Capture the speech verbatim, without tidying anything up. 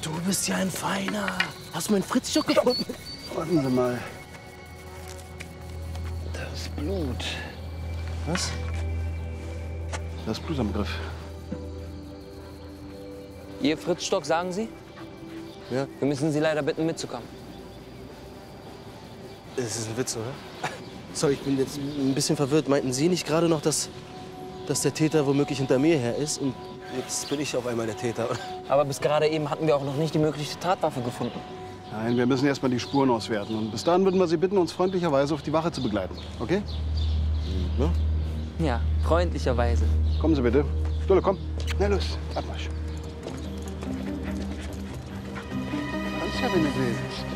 Du bist ja ein Feiner. Hast du meinen Fritzstock gefunden? Warten Sie mal. Das Blut. Was? Das Blut am Griff. Ihr Fritzstock, sagen Sie? Ja. Wir müssen Sie leider bitten, mitzukommen. Das ist ein Witz, oder? Sorry, ich bin jetzt ein bisschen verwirrt. Meinten Sie nicht gerade noch, dass, dass der Täter womöglich hinter mir her ist? Und jetzt bin ich auf einmal der Täter. Aber bis gerade eben hatten wir auch noch nicht die mögliche Tatwaffe gefunden. Nein, wir müssen erst mal die Spuren auswerten. Und bis dahin würden wir Sie bitten, uns freundlicherweise auf die Wache zu begleiten. Okay? Ne? Ja, freundlicherweise. Kommen Sie bitte. Stulle, komm. Na los, Abmarsch. Kannst ja, wenn du willst.